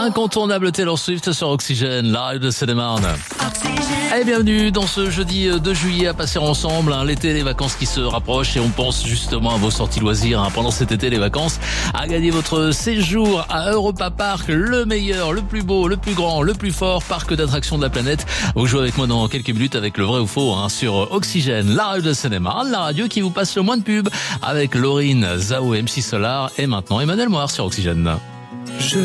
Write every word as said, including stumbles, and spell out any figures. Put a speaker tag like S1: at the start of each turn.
S1: Incontournable Taylor Swift sur Oxygène, live de Seine-et-Marne. Et bienvenue dans ce jeudi deux juillet à passer ensemble, hein, l'été, les vacances qui se rapprochent et on pense justement à vos sorties loisirs, hein, pendant cet été, les vacances, à gagner votre séjour à Europa Park, le meilleur, le plus beau, le plus grand, le plus fort parc d'attractions de la planète. Vous jouez avec moi dans quelques minutes avec le vrai ou faux, hein, sur Oxygène, la radio de Seine-et-Marne, la radio qui vous passe le moins de pub avec Laurine, Zao, M C Solar et maintenant Emmanuel Moir sur Oxygène. Je